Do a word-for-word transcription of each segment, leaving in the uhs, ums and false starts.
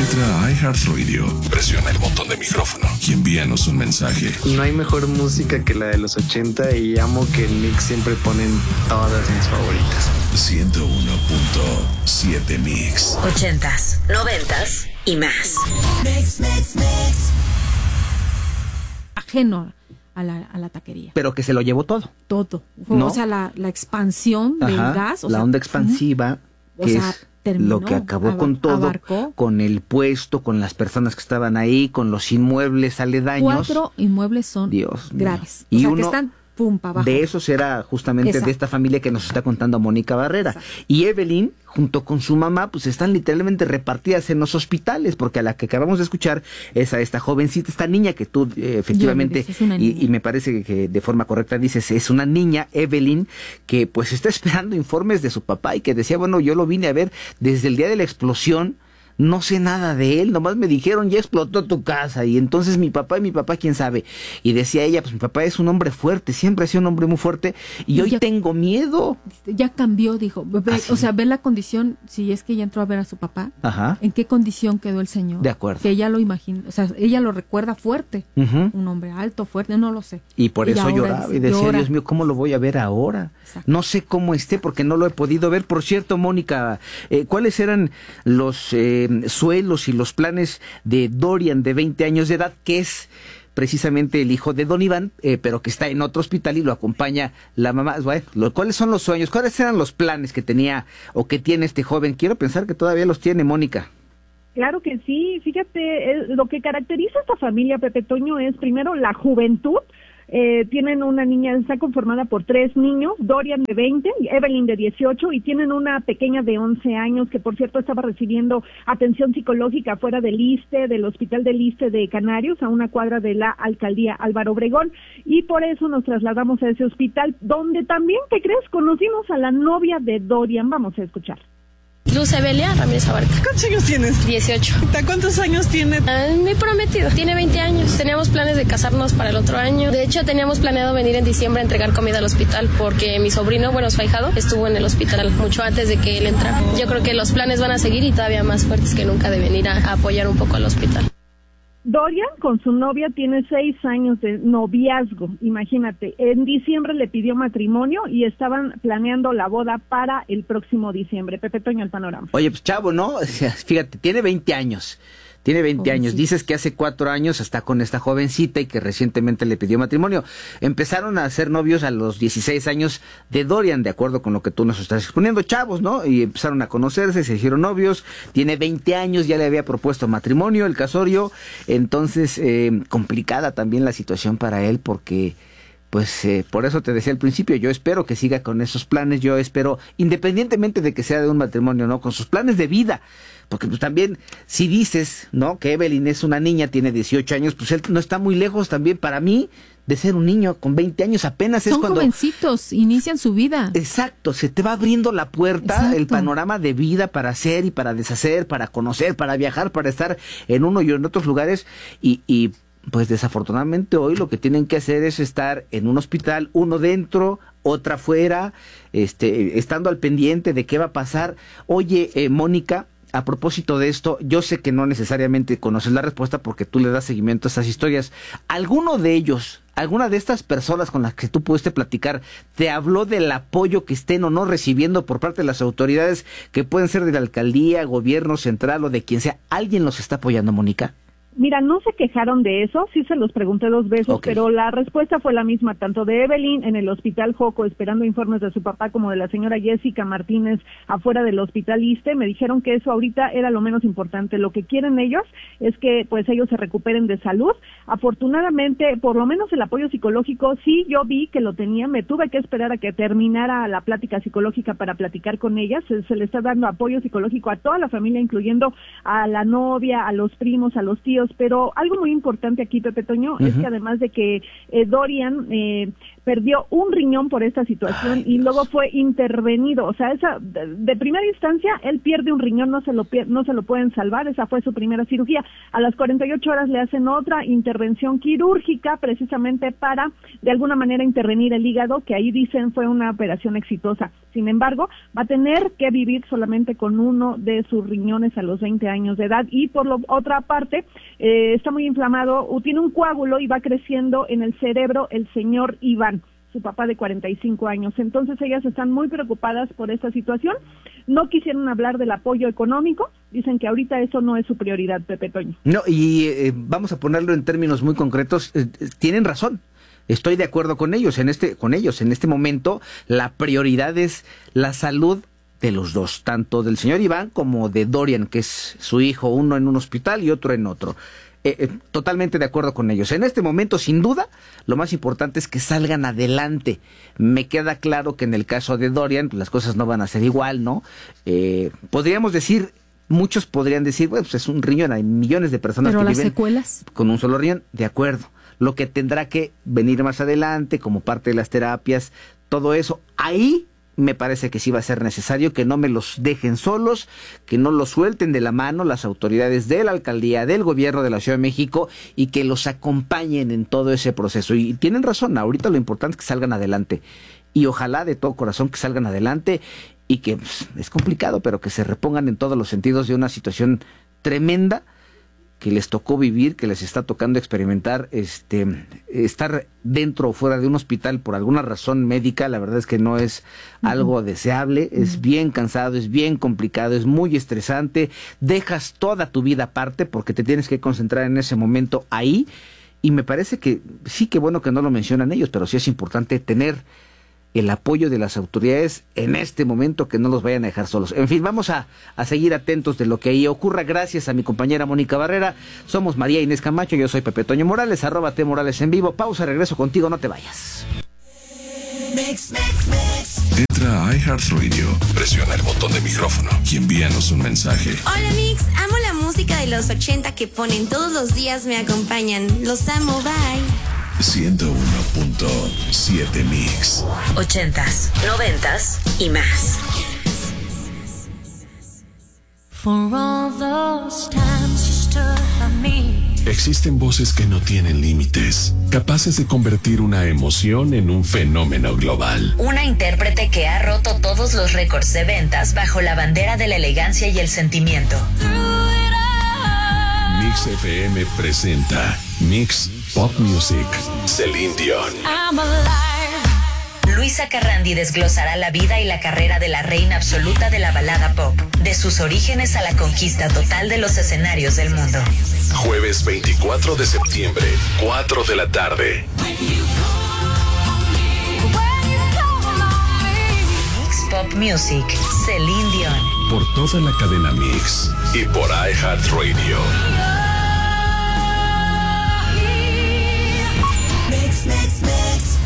Entra a iHeartRadio, presiona el botón de micrófono y envíanos un mensaje. No hay mejor música que la de los ochenta y amo que en Mix siempre ponen todas mis favoritas. ciento uno punto siete Mix. Ochentas, noventas y más. Mix, mix, mix. Ajeno a la, a la taquería. Pero que se lo llevó todo. Todo. ¿No? O sea, la, la expansión del Ajá, gas. O la sea, onda expansiva, o que sea, es terminó, lo que acabó ab- con todo, abarcó. con el puesto, con las personas que estaban ahí, con los inmuebles aledaños. Cuatro inmuebles son Dios mío. graves. Y o sea, uno que están pum para abajo. de esos era justamente Exacto. de esta familia que nos está contando Mónica Barrera. Exacto. Y Evelyn, junto con su mamá, pues están literalmente repartidas en los hospitales, porque a la que acabamos de escuchar es a esta jovencita, esta niña que tú eh, efectivamente, dices, es una y, niña. y me parece que de forma correcta dices, es una niña, Evelyn, que pues está esperando informes de su papá y que decía, bueno, yo lo vine a ver desde el día de la explosión. No sé nada de él, nomás me dijeron, ya explotó tu casa, y entonces mi papá y mi papá, quién sabe. Y decía ella, pues mi papá es un hombre fuerte, siempre ha sido un hombre muy fuerte, y, Y hoy ya- tengo miedo. Ya cambió, dijo. Ve- ¿Ah, sí? O sea, ve la condición, si es que ella entró a ver a su papá, Ajá. en qué condición quedó el señor. De acuerdo. Que ella lo imagina, o sea, ella lo recuerda fuerte. Ujú. Un hombre alto, fuerte, no lo sé. Y por eso ahora lloraba dice, y decía, llora. Dios mío, ¿cómo lo voy a ver ahora? Exacto. No sé cómo esté porque no lo he podido ver. Por cierto, Mónica, eh, ¿cuáles eran los eh, suelos y los planes de Dorian, de veinte años de edad, que es precisamente el hijo de Don Iván, eh, pero que está en otro hospital y lo acompaña la mamá? Bueno, lo- ¿cuáles son los sueños? ¿Cuáles eran los planes que tenía o que tiene este joven? Quiero pensar que todavía los tiene, Mónica. Claro que sí, fíjate, eh, lo que caracteriza a esta familia, Pepe Toño, es primero la juventud. Eh, tienen una niña, está conformada por tres niños, Dorian de veinte, Evelyn de dieciocho, y tienen una pequeña de once años que, por cierto, estaba recibiendo atención psicológica fuera del ISSSTE, del Hospital del ISSSTE de Canarios, a una cuadra de la Alcaldía Álvaro Obregón, y por eso nos trasladamos a ese hospital, donde también, ¿qué crees? Conocimos a la novia de Dorian. Vamos a escuchar. Luz Evelia Ramírez Abarca. ¿Cuántos años tienes? dieciocho. ¿Cuántos años tiene? Ah, mi prometido. Tiene veinte años. Teníamos planes de casarnos para el otro año. De hecho, teníamos planeado venir en diciembre a entregar comida al hospital porque mi sobrino, bueno, su ahijado, estuvo en el hospital mucho antes de que él entrara. Yo creo que los planes van a seguir y todavía más fuertes que nunca de venir a, a apoyar un poco al hospital. Dorian con su novia tiene seis años de noviazgo, imagínate. En diciembre le pidió matrimonio y estaban planeando la boda para el próximo diciembre. Pepe Toño, el panorama. Oye, pues chavo, ¿no? O sea, fíjate, tiene veinte años. Tiene veinte años. Jovencito. Dices que hace cuatro años está con esta jovencita y que recientemente le pidió matrimonio. Empezaron a ser novios a los dieciséis años de Dorian, de acuerdo con lo que tú nos estás exponiendo, chavos, ¿no? Y empezaron a conocerse, se hicieron novios. Tiene veinte años, ya le había propuesto matrimonio, el casorio. Entonces, eh, complicada también la situación para él porque... Pues eh, por eso te decía al principio, yo espero que siga con esos planes, yo espero, independientemente de que sea de un matrimonio, ¿no? Con sus planes de vida, porque pues también, si dices, ¿no? Que Evelyn es una niña, tiene dieciocho años, pues él no está muy lejos también para mí de ser un niño con veinte años, apenas Son es cuando... jovencitos, inician su vida. Exacto, se te va abriendo la puerta, Exacto. el panorama de vida para hacer y para deshacer, para conocer, para viajar, para estar en uno y en otros lugares y... y pues desafortunadamente hoy lo que tienen que hacer es estar en un hospital, uno dentro, otra afuera, este, estando al pendiente de qué va a pasar. Oye, eh, Mónica, a propósito de esto, yo sé que no necesariamente conoces la respuesta porque tú le das seguimiento a estas historias. ¿Alguno de ellos, alguna de estas personas con las que tú pudiste platicar, te habló del apoyo que estén o no recibiendo por parte de las autoridades, que pueden ser de la alcaldía, gobierno central o de quien sea? ¿Alguien los está apoyando, Mónica? Mira, no se quejaron de eso, sí se los pregunté dos veces, Ok. pero la respuesta fue la misma, tanto de Evelyn en el Hospital Joco esperando informes de su papá como de la señora Jessica Martínez afuera del Hospital ISSSTE. Me dijeron que eso ahorita era lo menos importante. Lo que quieren ellos es que pues ellos se recuperen de salud. Afortunadamente, por lo menos el apoyo psicológico, sí, yo vi que lo tenían. Me tuve que esperar a que terminara la plática psicológica para platicar con ellas. Se, se le está dando apoyo psicológico a toda la familia, incluyendo a la novia, a los primos, a los tíos, Dios. Pero algo muy importante aquí, Pepe Toño, uh-huh. es que además de que eh, Dorian eh, perdió un riñón por esta situación Ay, y Dios. luego fue intervenido, o sea, esa de, de primera instancia él pierde un riñón, no se lo no se lo pueden salvar, esa fue su primera cirugía. A las cuarenta y ocho horas le hacen otra intervención quirúrgica precisamente para de alguna manera intervenir el hígado, que ahí dicen fue una operación exitosa. Sin embargo, va a tener que vivir solamente con uno de sus riñones a los veinte años de edad y por lo, otra parte eh, está muy inflamado, tiene un coágulo y va creciendo en el cerebro el señor Iván, su papá de cuarenta y cinco años. Entonces ellas están muy preocupadas por esta situación. No quisieron hablar del apoyo económico, dicen que ahorita eso no es su prioridad, Pepe Toño. No, y eh, vamos a ponerlo en términos muy concretos, eh, tienen razón. Estoy de acuerdo con ellos en este con ellos en este momento. La prioridad es la salud de los dos, tanto del señor Iván como de Dorian, que es su hijo, uno en un hospital y otro en otro. Eh, eh, totalmente de acuerdo con ellos. En este momento, sin duda, lo más importante es que salgan adelante. Me queda claro que en el caso de Dorian, pues, las cosas no van a ser igual, ¿no? Eh, podríamos decir, muchos podrían decir, bueno, pues es un riñón, hay millones de personas Pero que las viven secuelas con un solo riñón, de acuerdo. Lo que tendrá que venir más adelante como parte de las terapias, todo eso, ahí me parece que sí va a ser necesario que no me los dejen solos, que no los suelten de la mano las autoridades de la alcaldía, del gobierno de la Ciudad de México y que los acompañen en todo ese proceso. Y tienen razón, ahorita lo importante es que salgan adelante y ojalá de todo corazón que salgan adelante y que pues, es complicado, pero que se repongan en todos los sentidos de una situación tremenda que les tocó vivir, que les está tocando experimentar, este, estar dentro o fuera de un hospital por alguna razón médica. La verdad es que no es uh-huh. algo deseable, uh-huh. es bien cansado, es bien complicado, es muy estresante, dejas toda tu vida aparte porque te tienes que concentrar en ese momento ahí, y me parece que sí, que bueno que no lo mencionan ellos, pero sí es importante tener el apoyo de las autoridades en este momento, que no los vayan a dejar solos. En fin, vamos a, a seguir atentos de lo que ahí ocurra. Gracias a mi compañera Mónica Barrera. Somos María Inés Camacho, yo soy Pepe Toño Morales, arroba T Morales en vivo. Pausa, regreso contigo, no te vayas. Mix, mix, mix. Entra a iHeartRadio, presiona el botón de micrófono y envíanos un mensaje. Hola Mix, amo la música de los ochenta que ponen todos los días, me acompañan. Los amo, bye. ciento uno punto siete Mix. Ochentas, noventas y más. For all those times you stood by me. Existen voces que no tienen límites, capaces de convertir una emoción en un fenómeno global. Una intérprete que ha roto todos los récords de ventas bajo la bandera de la elegancia y el sentimiento. Mix F M presenta Mix Pop Music, Celine Dion. Luisa Carrandi desglosará la vida y la carrera de la reina absoluta de la balada pop, de sus orígenes a la conquista total de los escenarios del mundo. Jueves veinticuatro de septiembre, cuatro de la tarde. Mix Pop Music, Celine Dion. Por toda la cadena Mix y por iHeartRadio. Mix, mix, mix.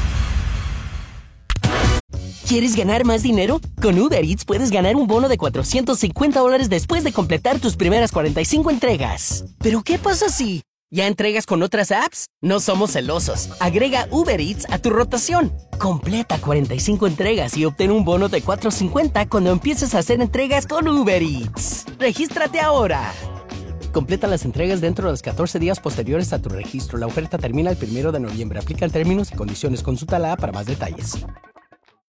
¿Quieres ganar más dinero? Con Uber Eats puedes ganar un bono de cuatrocientos cincuenta dólares después de completar tus primeras cuarenta y cinco entregas. ¿Pero qué pasa si ya entregas con otras apps? No somos celosos. Agrega Uber Eats a tu rotación. Completa cuarenta y cinco entregas y obtén un bono de cuatrocientos cincuenta cuando empieces a hacer entregas con Uber Eats. ¡Regístrate ahora! Completa las entregas dentro de los catorce días posteriores a tu registro. La oferta termina el primero de noviembre. Aplican términos y condiciones. Consulta la app para más detalles.